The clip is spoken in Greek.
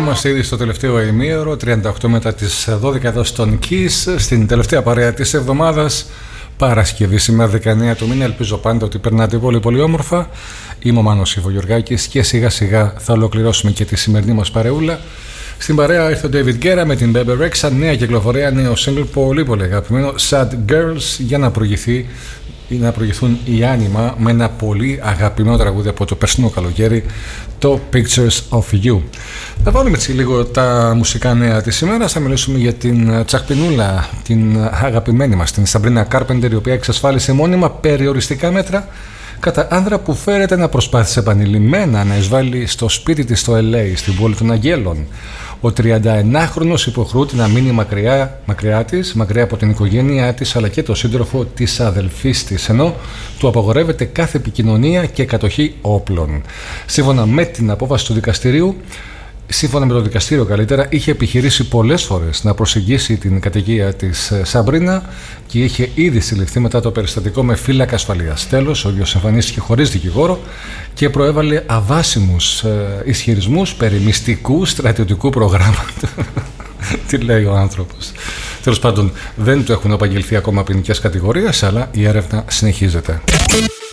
Είμαστε ήδη στο τελευταίο ημίωρο, 38 μετά τις 12 εδώ στον Kiss, στην τελευταία παρέα της εβδομάδας, Παρασκευή σήμερα 19 του μήνα. Ελπίζω πάντα ότι περνάτε πολύ πολύ όμορφα. Είμαι ο Μάνος Ιβογιουργάκης και σιγά σιγά θα ολοκληρώσουμε και τη σημερινή μας παρεούλα. Στην παρέα ήρθε ο David Guetta με την Bebe Rexha, νέα κυκλοφορία, νέο single πολύ πολύ αγαπημένο, Sad Girls, για να προηγηθούν οι Άνιμα με ένα πολύ αγαπημένο τραγούδι από το περσινό καλοκαίρι, το Pictures of You. Θα βάλουμε έτσι λίγο τα μουσικά νέα της ημέρας. Θα μιλήσουμε για την τσακπινούλα, την αγαπημένη μας, την Sabrina Carpenter, η οποία εξασφάλισε μόνιμα περιοριστικά μέτρα κατά άνδρα που φέρεται να προσπάθησε επανειλημμένα να εισβάλλει στο σπίτι της στο LA, στην πόλη των Αγγέλων. Ο 39χρονος υποχρεούται να μείνει μακριά από την οικογένειά της αλλά και το σύντροφο της αδελφής της, ενώ του απαγορεύεται κάθε επικοινωνία και κατοχή όπλων. Σύμφωνα με την απόφαση του δικαστηρίου, σύμφωνα με το δικαστήριο καλύτερα, είχε επιχειρήσει πολλές φορές να προσεγγίσει την κατοικία της Σαμπρίνα και είχε ήδη συλληφθεί μετά το περιστατικό με φύλακα ασφαλείας. Τέλος, ο ίδιος εμφανίστηκε χωρίς δικηγόρο και προέβαλε αβάσιμους ισχυρισμούς περί μυστικού στρατιωτικού προγράμματος. Τι λέει ο άνθρωπος. Τέλος πάντων, δεν του έχουν απαγγελθεί ακόμα ποινικές κατηγορίες, αλλά η έρευνα συνεχίζεται.